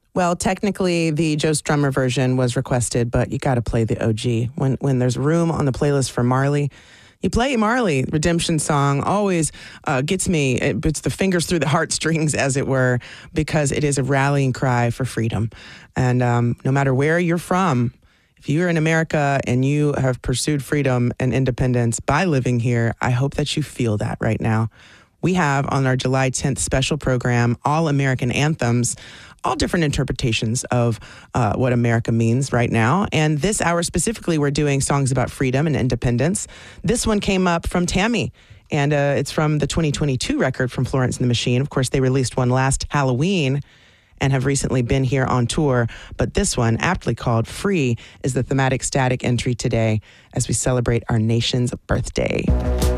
Well, technically, the Joe Strummer version was requested, but you got to play the OG. When there's room on the playlist for Marley, you play Marley. Redemption song always gets me. It puts the fingers through the heartstrings, as it were, because it is a rallying cry for freedom. And no matter where you're from, if you're in America and you have pursued freedom and independence by living here, I hope that you feel that right now. We have on our July 10th special program, All American Anthems, all different interpretations of what America means right now. And this hour specifically, we're doing songs about freedom and independence. This one came up from Tammy, and it's from the 2022 record from Florence and the Machine. Of course, they released one last Halloween and have recently been here on tour. But this one, aptly called Free, is the thematic static entry today as we celebrate our nation's birthday.